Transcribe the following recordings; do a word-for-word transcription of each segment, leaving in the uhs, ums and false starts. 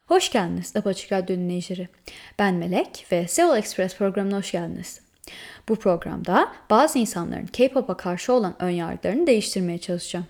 Hoş geldiniz Apaçık Radyo dinleyicileri. Ben Melek ve Seoul Express programına hoş geldiniz. Bu programda bazı insanların K-pop'a karşı olan önyargılarını değiştirmeye çalışacağım.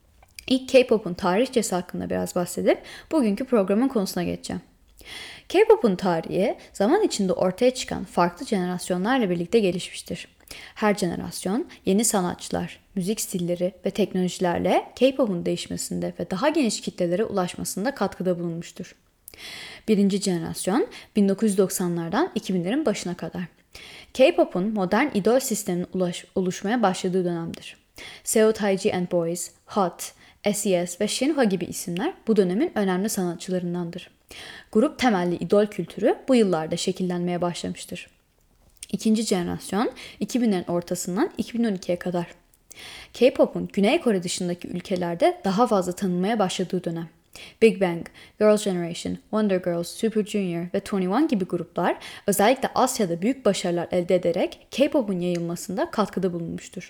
İlk K-pop'un tarihçesi hakkında biraz bahsedip bugünkü programın konusuna geçeceğim. K-pop'un tarihi zaman içinde ortaya çıkan farklı jenerasyonlarla birlikte gelişmiştir. Her jenerasyon yeni sanatçılar, müzik stilleri ve teknolojilerle K-pop'un değişmesinde ve daha geniş kitlelere ulaşmasında katkıda bulunmuştur. Birinci jenerasyon bin dokuz yüz doksanlardan iki binlerin başına kadar. K-pop'un modern idol sisteminin ulaş, oluşmaya başladığı dönemdir. Seo Taiji and Boys, Hot, S E S ve Shinhwa gibi isimler bu dönemin önemli sanatçılarındandır. Grup temelli idol kültürü bu yıllarda şekillenmeye başlamıştır. İkinci jenerasyon iki binlerin ortasından iki bin on ikiye kadar. K-pop'un Güney Kore dışındaki ülkelerde daha fazla tanınmaya başladığı dönem. Big Bang, Girls' Generation, Wonder Girls, Super Junior ve Twenty One gibi gruplar özellikle Asya'da büyük başarılar elde ederek K-pop'un yayılmasında katkıda bulunmuştur.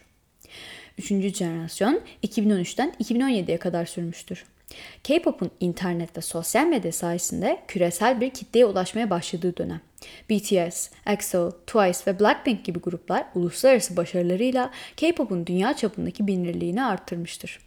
Üçüncü jenerasyon iki bin on üçten iki bin on yediye kadar sürmüştür. K-pop'un internet ve sosyal medya sayesinde küresel bir kitleye ulaşmaya başladığı dönem. B T S, E X O, Twice ve Blackpink gibi gruplar uluslararası başarılarıyla K-pop'un dünya çapındaki bilinirliğini arttırmıştır.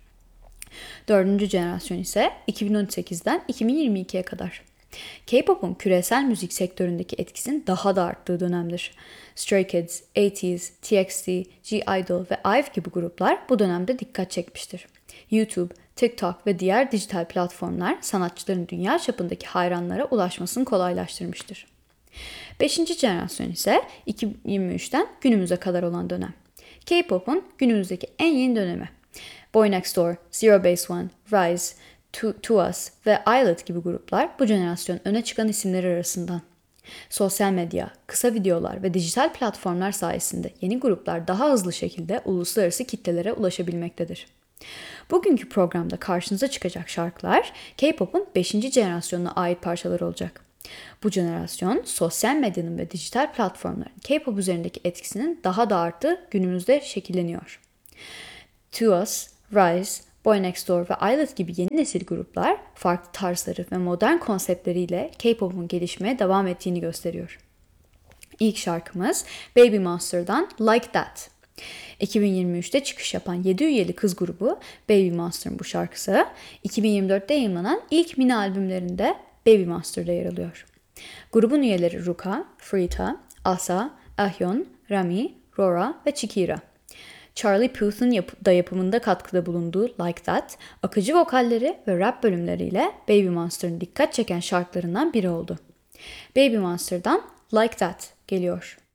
Dördüncü jenerasyon ise iki bin on sekizden iki bin yirmi ikiye kadar. K-pop'un küresel müzik sektöründeki etkisinin daha da arttığı dönemdir. Stray Kids, A T S, T X T, G-Idol ve I V E gibi gruplar bu dönemde dikkat çekmiştir. YouTube, TikTok ve diğer dijital platformlar sanatçıların dünya çapındaki hayranlara ulaşmasını kolaylaştırmıştır. Beşinci jenerasyon ise iki bin yirmi üçten günümüze kadar olan dönem. K-pop'un günümüzdeki en yeni dönemi. Boy Next Door, Zero Base One, Rise, Twice ve Islet gibi gruplar bu jenerasyonun öne çıkan isimleri arasından. Sosyal medya, kısa videolar ve dijital platformlar sayesinde yeni gruplar daha hızlı şekilde uluslararası kitlelere ulaşabilmektedir. Bugünkü programda karşınıza çıkacak şarkılar K-pop'un beşinci jenerasyonuna ait parçalar olacak. Bu jenerasyon sosyal medyanın ve dijital platformların K-pop üzerindeki etkisinin daha da arttığı günümüzde şekilleniyor. Twice, Rise, Boy Next Door ve Islet gibi yeni nesil gruplar farklı tarzları ve modern konseptleriyle K-pop'un gelişmeye devam ettiğini gösteriyor. İlk şarkımız Baby Monster'dan Like That. iki bin yirmi üçte çıkış yapan yedi üyeli kız grubu Baby Monster'ın bu şarkısı iki bin yirmi dörtte yayınlanan ilk mini albümlerinde Baby Monster'da yer alıyor. Grubun üyeleri Ruka, Frita, Asa, Ahyeon, Rami, Rora ve Chikira. Charlie Puth'un yap- da yapımında katkıda bulunduğu Like That, akıcı vokalleri ve rap bölümleriyle Baby Monster'ın dikkat çeken şarkılarından biri oldu. Baby Monster'dan Like That geliyor.